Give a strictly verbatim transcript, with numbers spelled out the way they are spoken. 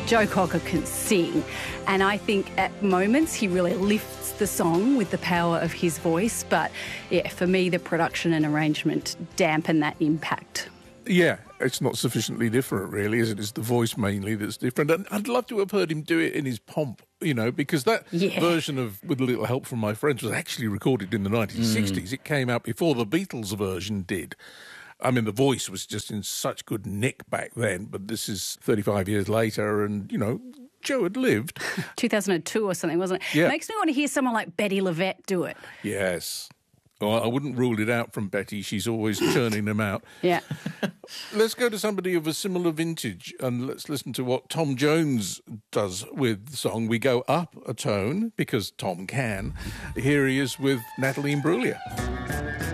Joe Cocker can sing, and I think at moments he really lifts the song with the power of his voice. But yeah, for me, the production and arrangement dampen that impact. Yeah, it's not sufficiently different, really, is it? It's the voice mainly that's different. And I'd love to have heard him do it in his pomp, you know, because that yeah. version of With a Little Help from My Friends was actually recorded in the nineteen sixties. Mm. It came out before the Beatles version did. I mean, the voice was just in such good nick back then, but this is thirty-five years later and, you know, Joe had lived. two thousand two or something, wasn't it? Yeah. Makes me want to hear someone like Betty LaVette do it. Yes. Well, I wouldn't rule it out from Betty. She's always churning them out. Yeah. Let's go to somebody of a similar vintage and let's listen to what Tom Jones does with the song. We go up a tone because Tom can. Here he is with Natalie Imbruglia.